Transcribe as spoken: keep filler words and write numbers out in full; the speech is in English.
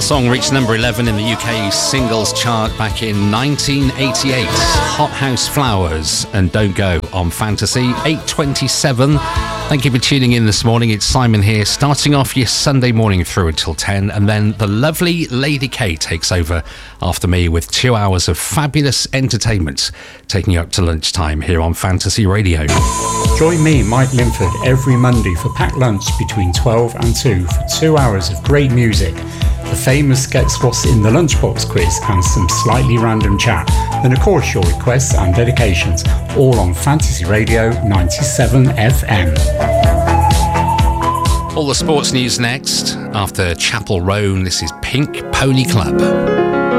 Song reached number eleven in the U K singles chart back in nineteen eighty-eight. Hot House Flowers and Don't Go on Fantasy. eight twenty-seven. Thank you for tuning in this morning. It's Simon here, starting off your Sunday morning through until ten, and then the lovely Lady K takes over after me with two hours of fabulous entertainment, taking you up to lunchtime here on Fantasy Radio. Join me, Mike Linford, every Monday for packed lunch between twelve and two for two hours of great music, the famous Guess What's in the Lunchbox quiz, and some slightly random chat. Then, of course, your requests and dedications, all on Fantasy Radio ninety-seven F M. All the sports news next. After Chapel Roan, this is Pink Pony Club.